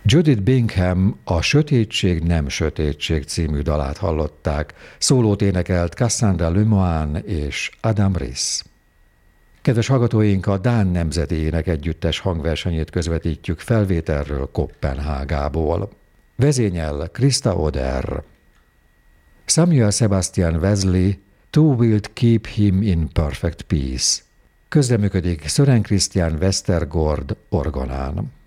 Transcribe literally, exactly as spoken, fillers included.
Judith Bingham a Sötétség nem sötétség című dalát hallották, szólót énekelt Cassandra Lemoine és Adam Riss. Kedves hallgatóink, a Dán Nemzeti Énekegyüttes hangversenyét közvetítjük felvételről Koppenhágából. Vezényel Krista Oder. Samuel Sebastian Wesley, Thou wilt keep him in perfect peace. Közreműködik Sören Christian Westergaard orgonán.